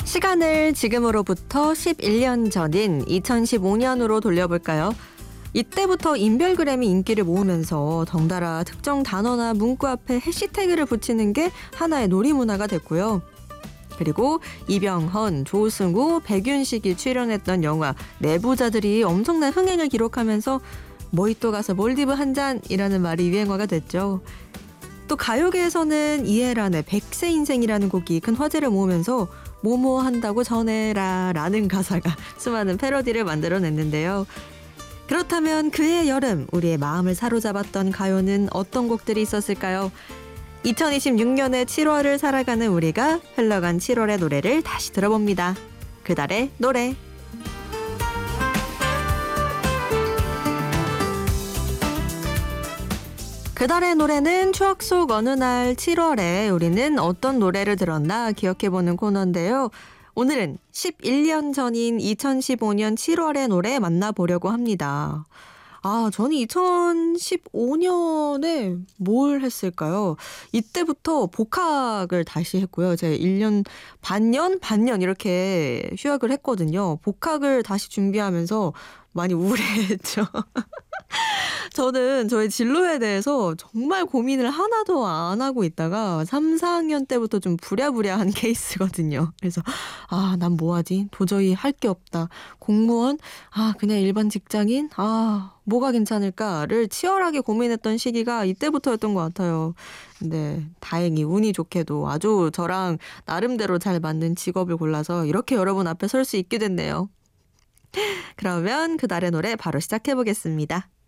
시간을 지금으로부터 11년 전인 2015년으로 돌려볼까요? 이때부터 인별그램이 인기를 모으면서 덩달아 특정 단어나 문구 앞에 해시태그를 붙이는 게 하나의 놀이문화가 됐고요. 그리고 이병헌, 조승우, 백윤식이 출연했던 영화 내부자들이 엄청난 흥행을 기록하면서 모히또 가서 몰디브 한 잔이라는 말이 유행어가 됐죠. 또 가요계에서는 이해란의 백세 인생이라는 곡이 큰 화제를 모으면서 뭐뭐 한다고 전해라 라는 가사가 수많은 패러디를 만들어냈는데요. 그렇다면 그해 여름 우리의 마음을 사로잡았던 가요는 어떤 곡들이 있었을까요? 2026년의 7월을 살아가는 우리가 흘러간 7월의 노래를 다시 들어봅니다. 그달의 노래. 그달의 노래는 추억 속 어느 날 7월에 우리는 어떤 노래를 들었나 기억해보는 코너인데요. 오늘은 11년 전인 2015년 7월의 노래 만나보려고 합니다. 저는 2015년에 뭘 했을까요? 이때부터 복학을 다시 했고요. 제가 1년, 반년 이렇게 휴학을 했거든요. 복학을 다시 준비하면서 많이 우울했죠. 저는 저의 진로에 대해서 정말 고민을 하나도 안 하고 있다가 3, 4학년 때부터 좀 부랴부랴한 케이스거든요. 그래서 난 뭐하지? 도저히 할 게 없다. 공무원? 그냥 일반 직장인? 뭐가 괜찮을까를 치열하게 고민했던 시기가 이때부터였던 것 같아요. 근데 다행히 운이 좋게도 아주 저랑 나름대로 잘 맞는 직업을 골라서 이렇게 여러분 앞에 설 수 있게 됐네요. 그러면 그달의 노래 바로 시작해보겠습니다.